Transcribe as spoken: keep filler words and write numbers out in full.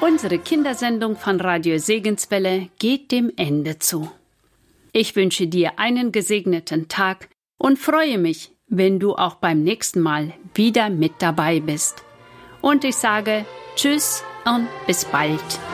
Unsere Kindersendung von Radio Segenswelle geht dem Ende zu. Ich wünsche dir einen gesegneten Tag und freue mich, wenn du auch beim nächsten Mal wieder mit dabei bist. Und ich sage Tschüss und bis bald.